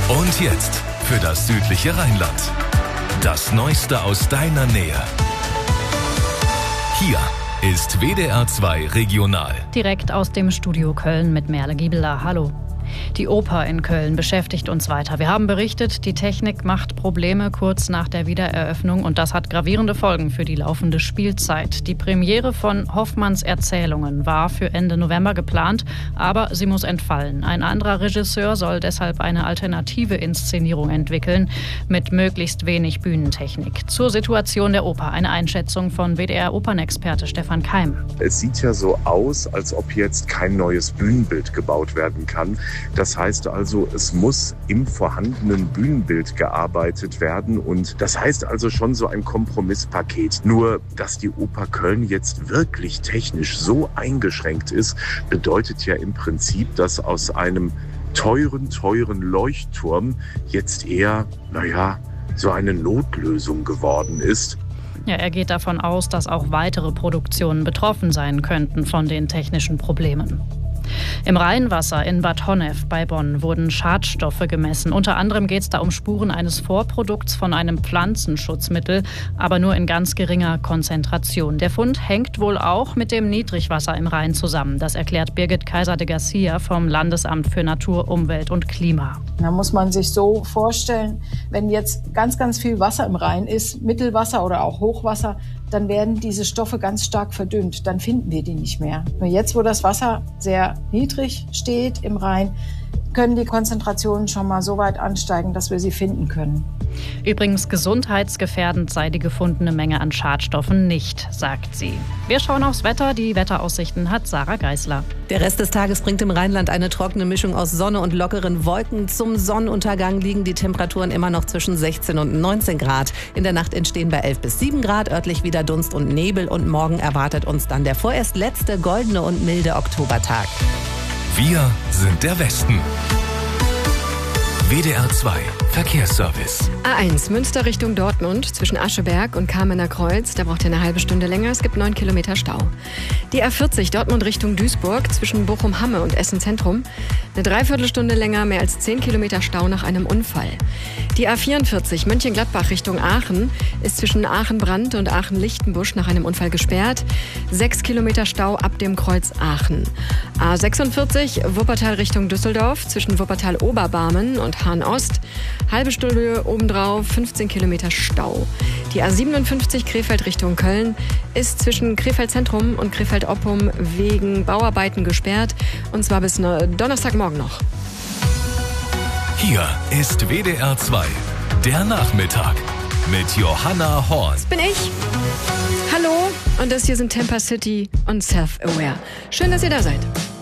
Und jetzt für das südliche Rheinland. Das Neueste aus deiner Nähe. Hier ist WDR 2 Regional. Direkt aus dem Studio Köln mit Merle Giebeler. Hallo. Die Oper in Köln beschäftigt uns weiter. Wir haben berichtet, die Technik macht Probleme kurz nach der Wiedereröffnung und das hat gravierende Folgen für die laufende Spielzeit. Die Premiere von Hoffmanns Erzählungen war für Ende November geplant, aber sie muss entfallen. Ein anderer Regisseur soll deshalb eine alternative Inszenierung entwickeln mit möglichst wenig Bühnentechnik. Zur Situation der Oper eine Einschätzung von WDR-Opernexperte Stefan Keim. Es sieht ja so aus, als ob jetzt kein neues Bühnenbild gebaut werden kann. Das heißt also, es muss im vorhandenen Bühnenbild gearbeitet werden und das heißt also schon so ein Kompromisspaket. Nur, dass die Oper Köln jetzt wirklich technisch so eingeschränkt ist, bedeutet ja im Prinzip, dass aus einem teuren Leuchtturm jetzt eher, so eine Notlösung geworden ist. Ja, er geht davon aus, dass auch weitere Produktionen betroffen sein könnten von den technischen Problemen. Im Rheinwasser in Bad Honnef bei Bonn wurden Schadstoffe gemessen. Unter anderem geht es da um Spuren eines Vorprodukts von einem Pflanzenschutzmittel, aber nur in ganz geringer Konzentration. Der Fund hängt wohl auch mit dem Niedrigwasser im Rhein zusammen. Das erklärt Birgit Kaiser de Garcia vom Landesamt für Natur, Umwelt und Klima. Da muss man sich so vorstellen, wenn jetzt ganz viel Wasser im Rhein ist, Mittelwasser oder auch Hochwasser, dann werden diese Stoffe ganz stark verdünnt. Dann finden wir die nicht mehr. Nur jetzt, wo das Wasser sehr niedrig steht im Rhein, können die Konzentrationen schon mal so weit ansteigen, dass wir sie finden können. Übrigens, gesundheitsgefährdend sei die gefundene Menge an Schadstoffen nicht, sagt sie. Wir schauen aufs Wetter. Die Wetteraussichten hat Sarah Geisler. Der Rest des Tages bringt im Rheinland eine trockene Mischung aus Sonne und lockeren Wolken. Zum Sonnenuntergang liegen die Temperaturen immer noch zwischen 16 und 19 Grad. In der Nacht entstehen bei 11 bis 7 Grad örtlich wieder Dunst und Nebel. Und morgen erwartet uns dann der vorerst letzte goldene und milde Oktobertag. Wir sind der Westen. WDR 2 Verkehrsservice. A1 Münster Richtung Dortmund zwischen Ascheberg und Kamener Kreuz. Da braucht ihr eine halbe Stunde länger. Es gibt 9 Kilometer Stau. Die A40 Dortmund Richtung Duisburg zwischen Bochum-Hamme und Essen Zentrum. Eine Dreiviertelstunde länger, mehr als 10 Kilometer Stau nach einem Unfall. Die A44 Mönchengladbach Richtung Aachen ist zwischen Aachen-Brand und Aachen-Lichtenbusch nach einem Unfall gesperrt. 6 Kilometer Stau ab dem Kreuz Aachen. A46 Wuppertal Richtung Düsseldorf zwischen Wuppertal-Oberbarmen und Hahn-Ost. Halbe Stunde obendrauf, 15 Kilometer Stau. Die A57 Krefeld Richtung Köln ist zwischen Krefeld Zentrum und Krefeld-Oppum wegen Bauarbeiten gesperrt. Und zwar bis Donnerstagmorgen noch. Hier ist WDR 2, der Nachmittag mit Johanna Horst. Bin ich. Hallo und das hier sind Temper City und Self-Aware. Schön, dass ihr da seid.